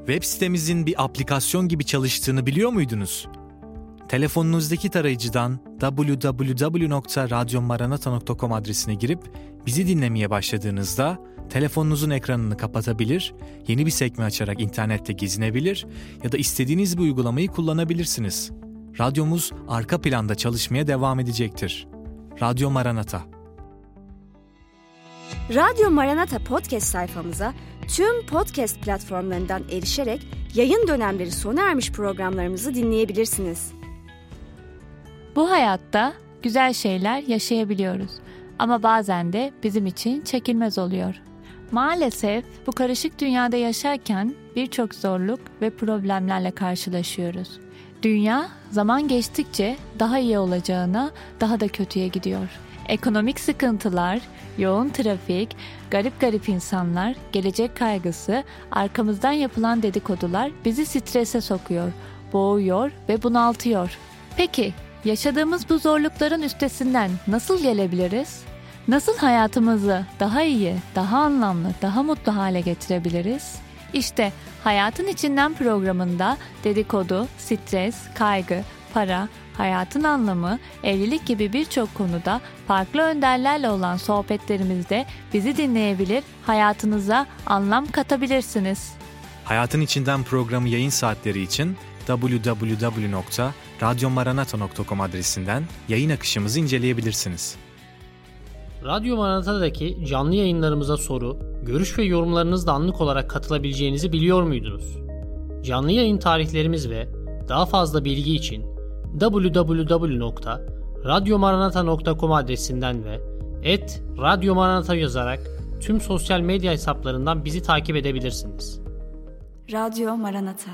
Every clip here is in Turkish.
Web sitemizin bir aplikasyon gibi çalıştığını biliyor muydunuz? Telefonunuzdaki tarayıcıdan www.radyomaranata.com adresine girip bizi dinlemeye başladığınızda telefonunuzun ekranını kapatabilir, yeni bir sekme açarak internette gezinebilir ya da istediğiniz bir uygulamayı kullanabilirsiniz. Radyomuz arka planda çalışmaya devam edecektir. Radyo Maranata. Radyo Maranata podcast sayfamıza tüm podcast platformlarından erişerek yayın dönemleri sona ermiş programlarımızı dinleyebilirsiniz. Bu hayatta güzel şeyler yaşayabiliyoruz ama bazen de bizim için çekilmez oluyor. Maalesef bu karışık dünyada yaşarken birçok zorluk ve problemlerle karşılaşıyoruz. Dünya zaman geçtikçe daha iyi olacağına, daha da kötüye gidiyor. Ekonomik sıkıntılar, yoğun trafik, garip insanlar, gelecek kaygısı, arkamızdan yapılan dedikodular bizi strese sokuyor, boğuyor ve bunaltıyor. Peki, yaşadığımız bu zorlukların üstesinden nasıl gelebiliriz? Nasıl hayatımızı daha iyi, daha anlamlı, daha mutlu hale getirebiliriz? İşte Hayatın İçinden programında dedikodu, stres, kaygı, para, hayatın anlamı, evlilik gibi birçok konuda farklı önderlerle olan sohbetlerimizde bizi dinleyebilir, hayatınıza anlam katabilirsiniz. Hayatın İçinden programı yayın saatleri için www.radyomaranata.com adresinden yayın akışımızı inceleyebilirsiniz. Radyo Maranata'daki canlı yayınlarımıza soru, görüş ve yorumlarınızla anlık olarak katılabileceğinizi biliyor muydunuz? Canlı yayın tarihlerimiz ve daha fazla bilgi için www.radyomaranata.com adresinden ve @radyomaranata yazarak tüm sosyal medya hesaplarından bizi takip edebilirsiniz. Radyo Maranata.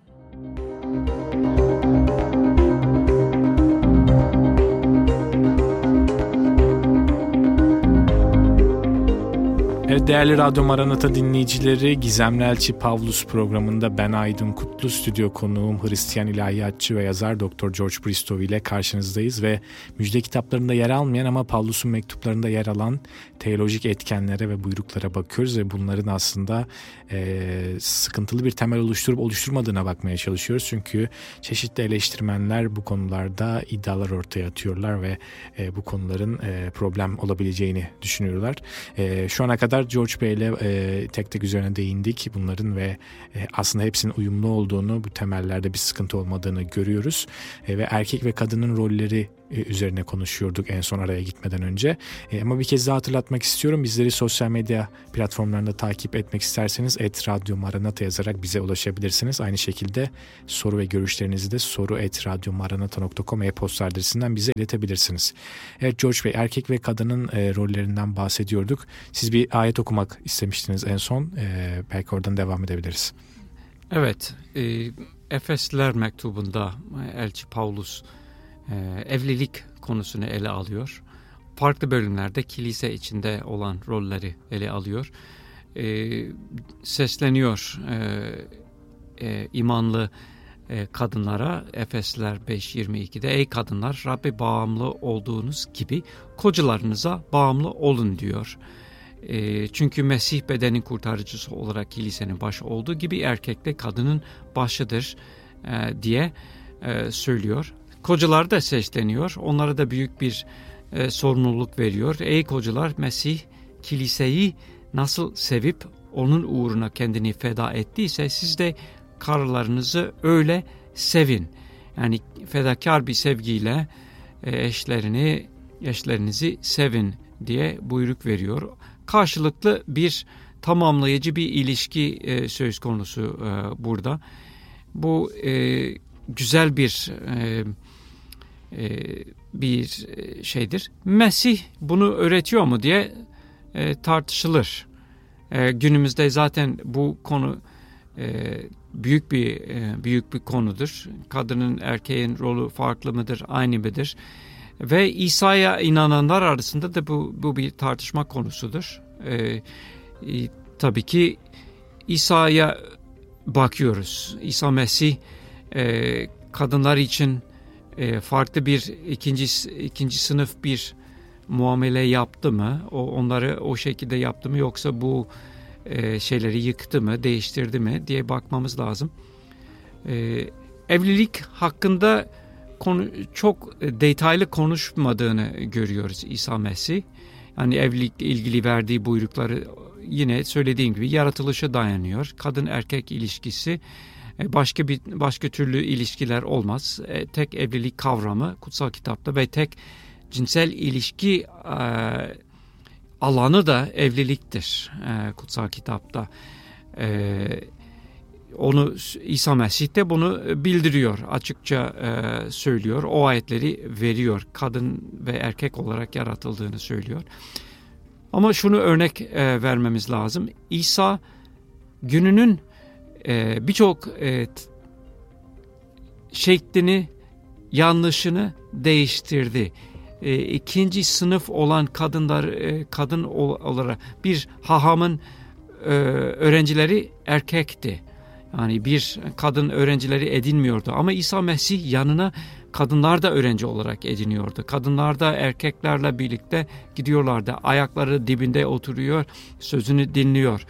Evet, değerli Radyo Maranata dinleyicileri, Gizemli Elçi Pavlus programında ben Aydın Kutlu, stüdyo konuğum Hristiyan ilahiyatçı ve yazar Dr. George Bristow ile karşınızdayız ve müjde kitaplarında yer almayan ama Pavlus'un mektuplarında yer alan teolojik etkenlere ve buyruklara bakıyoruz ve bunların aslında sıkıntılı bir temel oluşturup oluşturmadığına bakmaya çalışıyoruz. Çünkü çeşitli eleştirmenler bu konularda iddialar ortaya atıyorlar ve bu konuların problem olabileceğini düşünüyorlar. Şu ana kadar George Bey ile tek tek üzerine değindik bunların ve aslında hepsinin uyumlu olduğunu, bu temellerde bir sıkıntı olmadığını görüyoruz. Ve erkek ve kadının rolleri üzerine konuşuyorduk en son araya gitmeden önce. Ama bir kez daha hatırlatmak istiyorum. Bizleri sosyal medya platformlarında takip etmek isterseniz @Radyo Maranata yazarak bize ulaşabilirsiniz. Aynı şekilde soru ve görüşlerinizi de soru@radyomaranata.com e-posta adresinden bize iletebilirsiniz. Evet George Bey, erkek ve kadının rollerinden bahsediyorduk. Siz bir ayet okumak istemiştiniz en son. Belki oradan devam edebiliriz. Evet, Efesliler mektubunda Elçi Pavlus evlilik konusunu ele alıyor. Farklı bölümlerde kilise içinde olan rolleri ele alıyor. Sesleniyor imanlı kadınlara Efesliler 5.22'de ey kadınlar Rabbe bağımlı olduğunuz gibi kocalarınıza bağımlı olun diyor. Çünkü Mesih bedenin kurtarıcısı olarak kilisenin başı olduğu gibi erkek de kadının başıdır diye söylüyor. Kocalar da sesleniyor. Onlara da büyük bir sorumluluk veriyor. Ey kocalar, Mesih kiliseyi nasıl sevip onun uğruna kendini feda ettiyse siz de karılarınızı öyle sevin. Yani fedakar bir sevgiyle eşlerinizi sevin diye buyruk veriyor. Karşılıklı bir tamamlayıcı bir ilişki söz konusu burada. Bu güzel bir şeydir. Mesih bunu öğretiyor mu diye tartışılır. Günümüzde zaten bu konu büyük bir konudur. Kadının erkeğin rolü farklı mıdır, aynı mıdır? Ve İsa'ya inananlar arasında da bu bir tartışma konusudur. Tabii ki İsa'ya bakıyoruz. İsa Mesih kadınlar için farklı bir ikinci sınıf bir muamele yaptı mı? Onları o şekilde yaptı mı? Yoksa bu şeyleri yıktı mı, değiştirdi mi diye bakmamız lazım. Evlilik hakkında çok detaylı konuşmadığını görüyoruz İsa Mesih. Yani evlilikle ilgili verdiği buyrukları yine söylediğim gibi yaratılışa dayanıyor. Kadın erkek ilişkisi, başka türlü ilişkiler olmaz. Tek evlilik kavramı kutsal kitapta ve tek cinsel ilişki alanı da evliliktir kutsal kitapta. Onu İsa Mesih de bunu bildiriyor, açıkça söylüyor. O ayetleri veriyor. Kadın ve erkek olarak yaratıldığını söylüyor. Ama şunu örnek vermemiz lazım. İsa gününün birçok şeklini, yanlışını değiştirdi. İkinci sınıf olan kadın olarak bir hahamın öğrencileri erkekti. Yani bir kadın öğrencileri edinmiyordu. Ama İsa Mesih yanına kadınlar da öğrenci olarak ediniyordu. Kadınlar da erkeklerle birlikte gidiyorlardı. Ayakları dibinde oturuyor, sözünü dinliyor.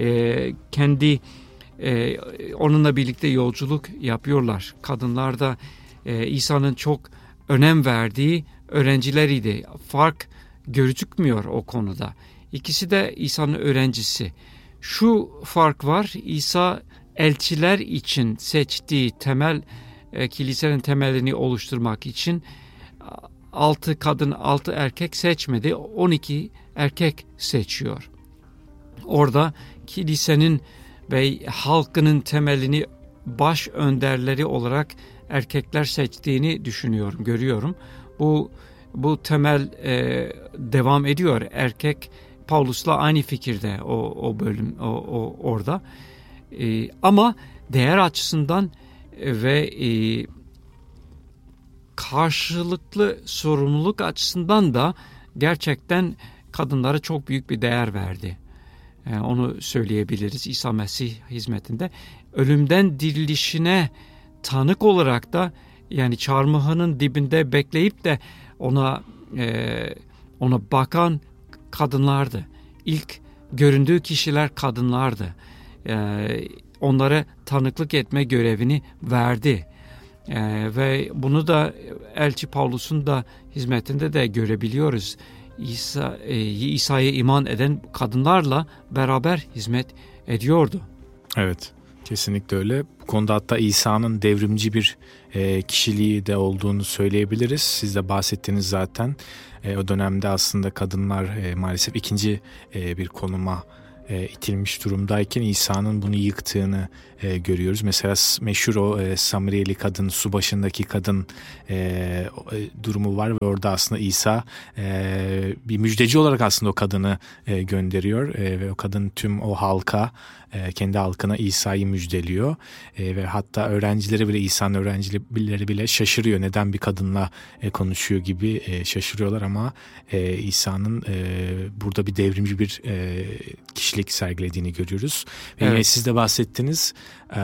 Onunla birlikte yolculuk yapıyorlar. Kadınlar da İsa'nın çok önem verdiği öğrencileriydi. Fark gözükmüyor o konuda. İkisi de İsa'nın öğrencisi. Şu fark var, İsa elçiler için seçtiği kilisenin temelini oluşturmak için 6 kadın 6 erkek seçmedi, 12 erkek seçiyor. Orada kilisenin ve halkının temelini baş önderleri olarak erkekler seçtiğini düşünüyorum, görüyorum. Bu temel devam ediyor. Erkek Paulus'la aynı fikirde o bölüm orada. Ama değer açısından ve karşılıklı sorumluluk açısından da gerçekten kadınlara çok büyük bir değer verdi. Onu söyleyebiliriz İsa Mesih hizmetinde. Ölümden dirilişine tanık olarak da, yani çarmıhının dibinde bekleyip de ona bakan kadınlardı. İlk göründüğü kişiler kadınlardı. Onlara tanıklık etme görevini verdi. Ve bunu da Elçi Paulus'un da hizmetinde de görebiliyoruz. İsa'ya iman eden kadınlarla beraber hizmet ediyordu. Evet, kesinlikle öyle. Bu konuda hatta İsa'nın devrimci bir kişiliği de olduğunu söyleyebiliriz. Siz de bahsettiniz zaten. O dönemde aslında kadınlar maalesef ikinci bir konuma itilmiş durumdayken İsa'nın bunu yıktığını görüyoruz. Mesela meşhur o Samiriyeli kadın, su başındaki kadın durumu var ve orada aslında İsa bir müjdeci olarak aslında o kadını gönderiyor ve o kadın tüm o halka, kendi halkına İsa'yı müjdeliyor ve hatta öğrencileri bile, İsa'nın öğrencileri bile şaşırıyor. Neden bir kadınla konuşuyor gibi şaşırıyorlar ama İsa'nın burada bir devrimci bir kişilik sergilediğini görüyoruz. Ve yine siz de bahsettiniz,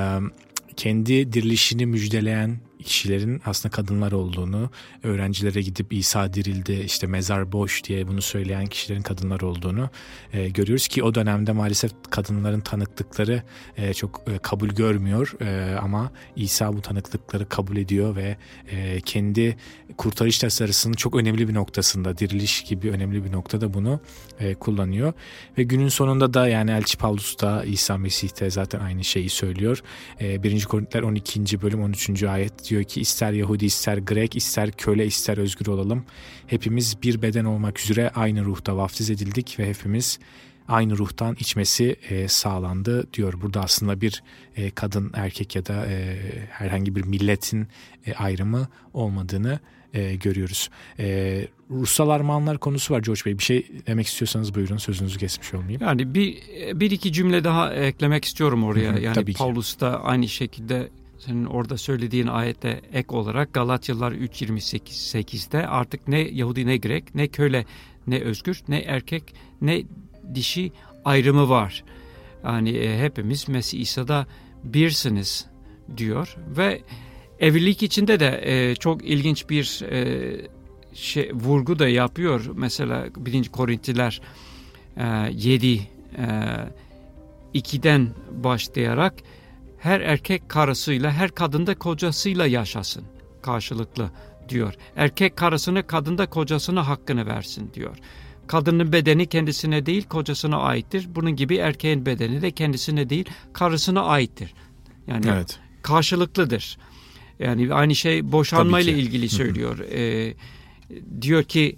kendi dirilişini müjdeleyen kişilerin aslında kadınlar olduğunu, öğrencilere gidip İsa dirildi, işte mezar boş diye bunu söyleyen kişilerin kadınlar olduğunu görüyoruz ki o dönemde maalesef kadınların tanıklıkları çok kabul görmüyor ama İsa bu tanıklıkları kabul ediyor ve kendi kurtarış tasarısının çok önemli bir noktasında, diriliş gibi önemli bir noktada bunu kullanıyor ve günün sonunda da yani Elçi Paulus da İsa Mesih'te zaten aynı şeyi söylüyor. 1. Korintiler 12. bölüm 13. ayet diyor ki ister Yahudi, ister Grek, ister köle, ister özgür olalım. Hepimiz bir beden olmak üzere aynı ruhta vaftiz edildik ve hepimiz aynı ruhtan içmesi sağlandı diyor. Burada aslında bir kadın, erkek ya da herhangi bir milletin ayrımı olmadığını görüyoruz. Ruhsal armağanlar konusu var George Bey. Bir şey demek istiyorsanız buyurun, sözünüzü kesmiş olmayayım. Yani bir iki cümle daha eklemek istiyorum oraya. Hı-hı, yani Paulus da aynı şekilde senin orada söylediğin ayette ek olarak Galatyalılar 3:28'de artık ne Yahudi ne Grek, ne köle ne özgür, ne erkek ne dişi ayrımı var. Yani hepimiz Mesih İsa'da birsiniz diyor ve evlilik içinde de çok ilginç bir vurgu da yapıyor. Mesela 1. Korintiler 7 2'den başlayarak her erkek karısıyla, her kadın da kocasıyla yaşasın karşılıklı diyor. Erkek karısını, kadın da kocasına hakkını versin diyor. Kadının bedeni kendisine değil kocasına aittir. Bunun gibi erkeğin bedeni de kendisine değil karısına aittir. Yani evet, karşılıklıdır. Yani aynı şey boşanmayla ilgili söylüyor. Diyor ki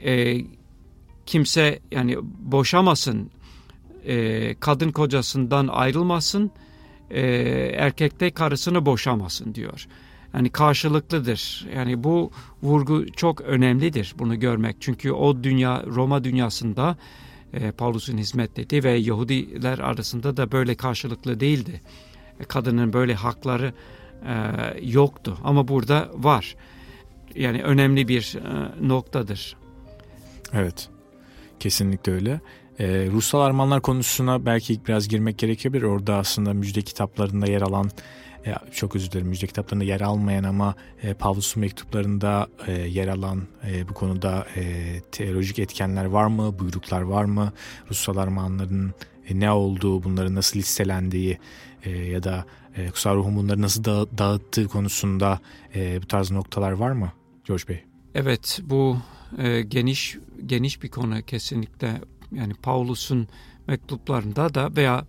kimse yani boşamasın, kadın kocasından ayrılmasın, erkek de karısını boşamasın diyor. Yani karşılıklıdır. Yani bu vurgu çok önemlidir bunu görmek. Çünkü o dünya, Roma dünyasında Paulus'un hizmet ettiği ve Yahudiler arasında da böyle karşılıklı değildi. Kadının böyle hakları yoktu. Ama burada var. Yani önemli bir noktadır. Evet. Kesinlikle öyle. Ruhsal armağanlar konusuna belki biraz girmek gerekebilir. Orada aslında müjde kitaplarında yer alan, çok özür dilerim, müjde kitaplarında yer almayan ama Pavlus'un mektuplarında yer alan bu konuda teolojik etkenler var mı? Buyruklar var mı? Ruhsal armağanların ne olduğu, bunların nasıl listelendiği ya da kutsal ruhun bunları nasıl dağıttığı konusunda bu tarz noktalar var mı George Bey? Evet, bu geniş bir konu kesinlikle. Yani Paulus'un mektuplarında da veya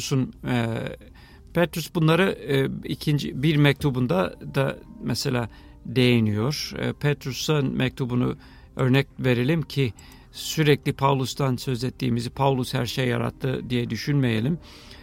Petrus bunları bir mektubunda da mesela değiniyor. Petrus'un mektubunu örnek verelim ki sürekli Paulus'tan söz ettiğimizi, Paulus her şey yarattı diye düşünmeyelim.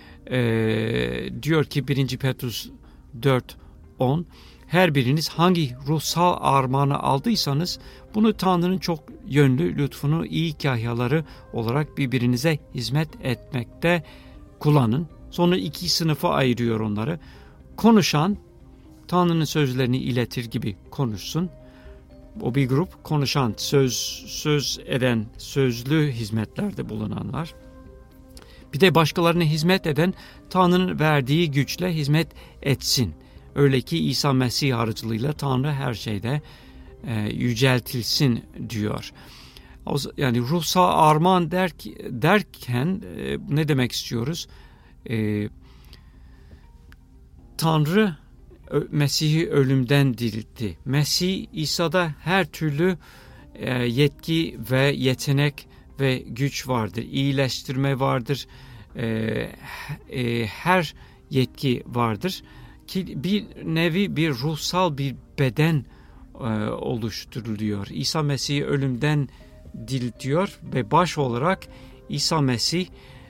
Diyor ki 1. Petrus 4:10, her biriniz hangi ruhsal armağanı aldıysanız bunu Tanrı'nın çok yönlü lütfunu, iyi kahyaları olarak birbirinize hizmet etmekte kullanın. Sonra 2 sınıfa ayırıyor onları. Konuşan, Tanrı'nın sözlerini iletir gibi konuşsun. O bir grup. Konuşan, söz eden, sözlü hizmetlerde bulunanlar. Bir de başkalarına hizmet eden, Tanrı'nın verdiği güçle hizmet etsin. Öyle ki İsa Mesih aracılığıyla Tanrı her şeyde yüceltilsin diyor. Yani ruhsal armağan derken ne demek istiyoruz? Tanrı Mesih'i ölümden diriltti. Mesih İsa'da her türlü yetki ve yetenek ve güç vardır. İyileştirme vardır. Her yetki vardır. Ki bir nevi bir ruhsal bir beden oluşturuluyor. İsa Mesih'i ölümden diriltiyor ve baş olarak İsa Mesih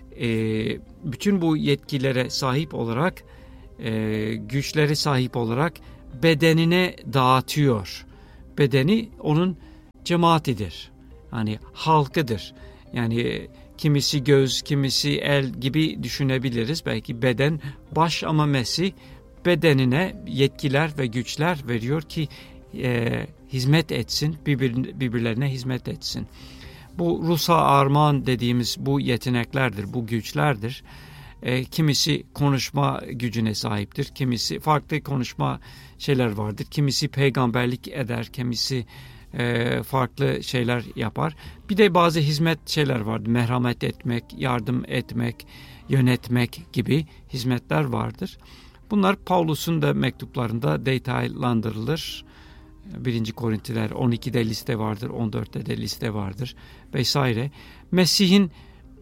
bütün bu yetkilere sahip olarak, güçlere sahip olarak bedenine dağıtıyor. Bedeni onun cemaatidir. Yani halkıdır. Yani kimisi göz, kimisi el gibi düşünebiliriz. Belki beden baş ama Mesih bedenine yetkiler ve güçler veriyor ki hizmet etsin, birbirlerine hizmet etsin. Bu ruhsal armağan dediğimiz bu yeteneklerdir, bu güçlerdir. Kimisi konuşma gücüne sahiptir, kimisi farklı konuşma şeyler vardır, kimisi peygamberlik eder, kimisi farklı şeyler yapar. Bir de bazı hizmet şeyler vardır, merhamet etmek, yardım etmek, yönetmek gibi hizmetler vardır. Bunlar Paulus'un da mektuplarında detaylandırılır. 1. Korintiler 12'de liste vardır, 14'te de liste vardır vesaire. Mesih'in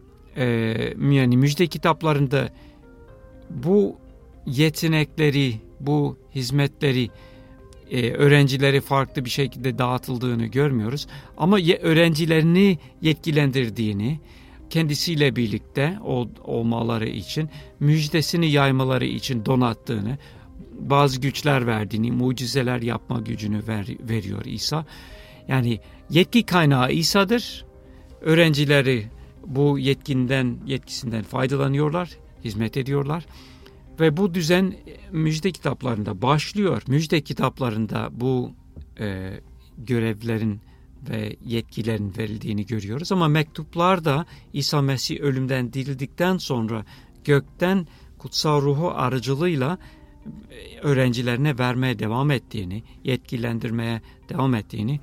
yani müjde kitaplarında bu yetenekleri, bu hizmetleri öğrencileri farklı bir şekilde dağıtıldığını görmüyoruz. Ama öğrencilerini yetkilendirdiğini, kendisiyle birlikte olmaları için, müjdesini yaymaları için donattığını, bazı güçler verdiğini, mucizeler yapma gücünü veriyor İsa. Yani yetki kaynağı İsa'dır. Öğrencileri bu yetkisinden faydalanıyorlar, hizmet ediyorlar. Ve bu düzen müjde kitaplarında başlıyor. Müjde kitaplarında bu görevlerin ve yetkilerin verildiğini görüyoruz. Ama mektuplarda İsa Mesih ölümden dirildikten sonra gökten kutsal ruhu aracılığıyla öğrencilerine vermeye devam ettiğini, yetkilendirmeye devam ettiğini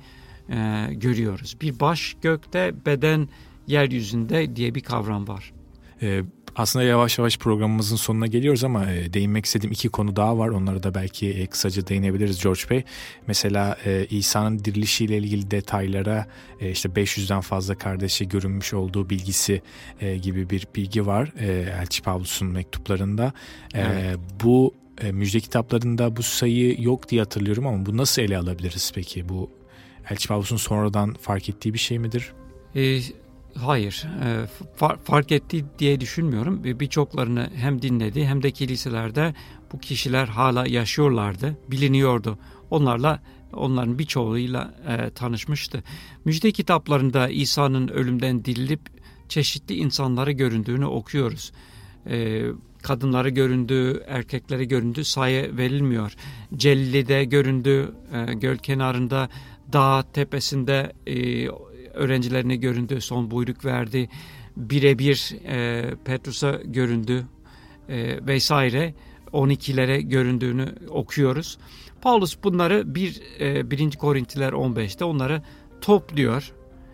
görüyoruz. Bir baş gökte, beden yeryüzünde diye bir kavram var. Aslında yavaş yavaş programımızın sonuna geliyoruz ama değinmek istediğim 2 konu daha var. Onlara da belki kısaca değinebiliriz George Bey. Mesela İsa'nın dirilişiyle ilgili detaylara işte 500'den fazla kardeşe görünmüş olduğu bilgisi gibi bir bilgi var Elçi Pavlus'un mektuplarında. Evet. Bu müjde kitaplarında bu sayı yok diye hatırlıyorum ama bu nasıl ele alabiliriz peki? Bu Elçi Pavlus'un sonradan fark ettiği bir şey midir? Hayır, fark etti diye düşünmüyorum. Birçoklarını hem dinledi hem de kiliselerde bu kişiler hala yaşıyorlardı, biliniyordu. Onların birçoğuyla tanışmıştı. Müjde kitaplarında İsa'nın ölümden dirilip çeşitli insanlara göründüğünü okuyoruz. Kadınlara göründü, erkeklere göründü, sayı verilmiyor. Celil'de göründü, göl kenarında, dağ tepesinde öğrencilerine göründü, son buyruk verdi. Birebir Petrus'a göründü vesaire. 12'lere göründüğünü okuyoruz. Paulus bunları 1. Korintiler 15'te onları topluyor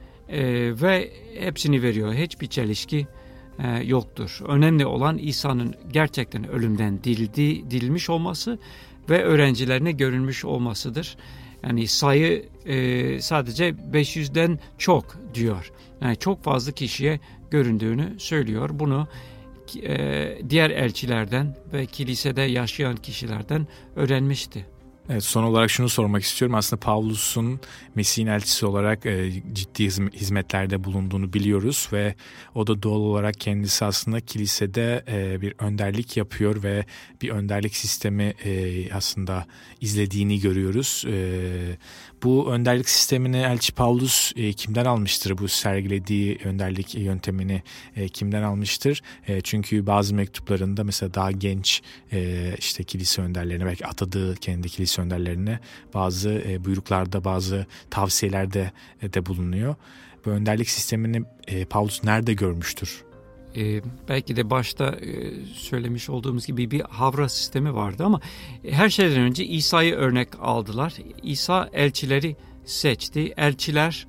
ve hepsini veriyor. Hiçbir çelişki yoktur. Önemli olan İsa'nın gerçekten ölümden dirilmiş olması ve öğrencilerine görünmüş olmasıdır. Yani sayı sadece 500'den çok diyor. Yani çok fazla kişiye göründüğünü söylüyor. Bunu diğer elçilerden ve kilisede yaşayan kişilerden öğrenmişti. Evet, son olarak şunu sormak istiyorum. Aslında Pavlus'un Mesih'in elçisi olarak ciddi hizmetlerde bulunduğunu biliyoruz ve o da doğal olarak kendisi aslında kilisede bir önderlik yapıyor ve bir önderlik sistemi aslında izlediğini görüyoruz. Bu önderlik sistemini Elçi Pavlus kimden almıştır? Bu sergilediği önderlik yöntemini kimden almıştır? Çünkü bazı mektuplarında mesela daha genç işte kilise önderlerine, belki atadığı kendi kilise önderlerine bazı buyruklarda, bazı tavsiyelerde de bulunuyor. Bu önderlik sistemini Pavlus nerede görmüştür? Belki de başta söylemiş olduğumuz gibi bir havra sistemi vardı ama her şeyden önce İsa'yı örnek aldılar. İsa elçileri seçti. Elçiler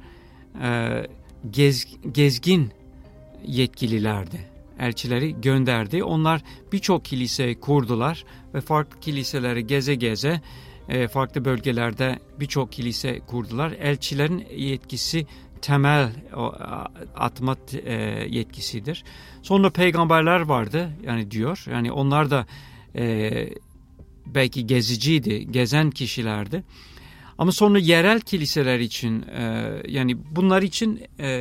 gezgin yetkililerdi. Elçileri gönderdi. Onlar birçok kilise kurdular ve farklı kiliseleri geze geze farklı bölgelerde birçok kilise kurdular. Elçilerin yetkisi temel atma yetkisidir. Sonra peygamberler vardı yani diyor. Yani onlar da belki geziciydi, gezen kişilerdi. Ama sonra yerel kiliseler için yani bunlar için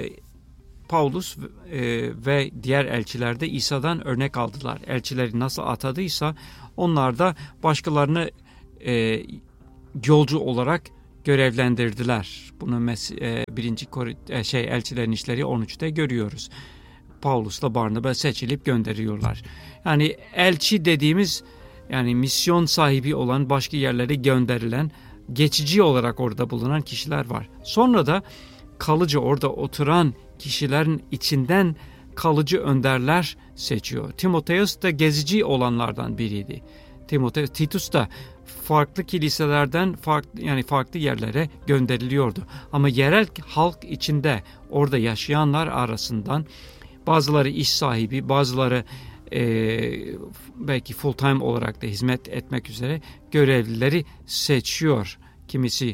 Paulus ve diğer elçiler de İsa'dan örnek aldılar. Elçileri nasıl atadıysa onlar da başkalarını yolcu olarak görevlendirdiler. Bunu 1. Elçilerin İşleri 13'te görüyoruz. Paulus'la Barnaba seçilip gönderiyorlar. Yani elçi dediğimiz yani misyon sahibi olan, başka yerlere gönderilen, geçici olarak orada bulunan kişiler var. Sonra da kalıcı orada oturan kişilerin içinden kalıcı önderler seçiyor. Timoteus da gezici olanlardan biriydi. Titus da farklı kiliselerden farklı yerlere gönderiliyordu. Ama yerel halk içinde orada yaşayanlar arasından bazıları iş sahibi, bazıları belki full time olarak da hizmet etmek üzere görevlileri seçiyor. Kimisi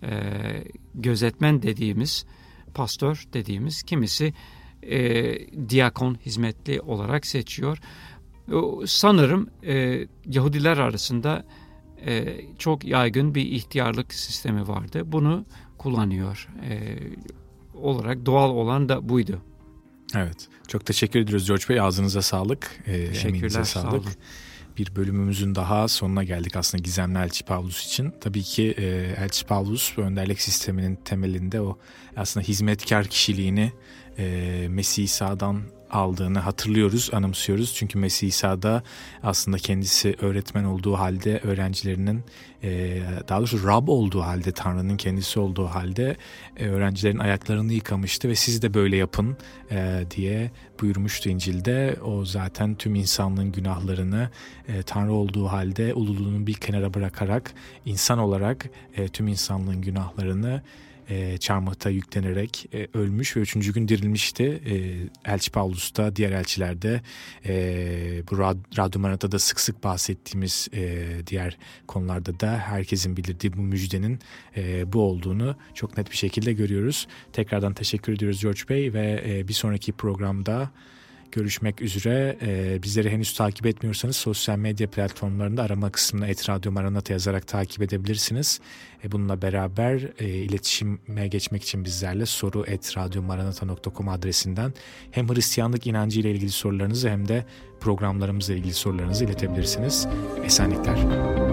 gözetmen dediğimiz, pastör dediğimiz, kimisi diyakon hizmetli olarak seçiyor. Sanırım Yahudiler arasında çok yaygın bir ihtiyarlık sistemi vardı. Bunu kullanıyor olarak, doğal olan da buydu. Evet. Çok teşekkür ediyoruz George Bey. Ağzınıza sağlık. Teşekkürler. Sağlık. Bir bölümümüzün daha sonuna geldik aslında Gizemli Elçi Pavlus için. Tabii ki Elçi Pavlus önderlik sisteminin temelinde o aslında hizmetkar kişiliğini Mesih İsa'dan aldığını hatırlıyoruz, anımsıyoruz. Çünkü Mesih İsa'da aslında kendisi öğretmen olduğu halde öğrencilerinin, daha doğrusu Rab olduğu halde, Tanrı'nın kendisi olduğu halde öğrencilerin ayaklarını yıkamıştı ve siz de böyle yapın diye buyurmuştu İncil'de. O zaten tüm insanlığın günahlarını Tanrı olduğu halde ululuğunu bir kenara bırakarak insan olarak tüm insanlığın günahlarını çarmıhta yüklenerek ölmüş ve 3. gün dirilmişti. Elçi Pavlus da diğer elçilerde bu Radyo Maranata'da sık sık bahsettiğimiz diğer konularda da herkesin bildirdiği bu müjdenin bu olduğunu çok net bir şekilde görüyoruz. Tekrardan teşekkür ediyoruz George Bey ve bir sonraki programda görüşmek üzere. Bizleri henüz takip etmiyorsanız sosyal medya platformlarında arama kısmına @Radyo Maranata yazarak takip edebilirsiniz. Bununla beraber iletişime geçmek için bizlerle soru@radyomaranata.com adresinden hem Hristiyanlık inancı ile ilgili sorularınızı hem de programlarımızla ilgili sorularınızı iletebilirsiniz. Esenlikler.